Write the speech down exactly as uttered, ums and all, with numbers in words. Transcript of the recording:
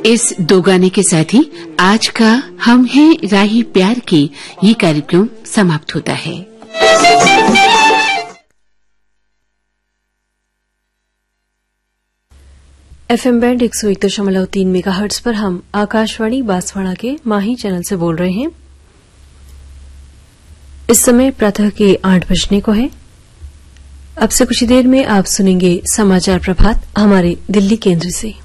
इस दो गाने के साथ ही आज का हम हैं राही प्यार की ये कार्यक्रम समाप्त होता है। एफएम बैंड एक सौ एक दशमलव तीन मेगाहर्ट्ज पर हम आकाशवाणी बांसवाड़ा के माही चैनल से बोल रहे हैं। इस समय प्रातः के आठ बजने को है। अब से कुछ ही देर में आप सुनेंगे समाचार प्रभात हमारे दिल्ली केंद्र से।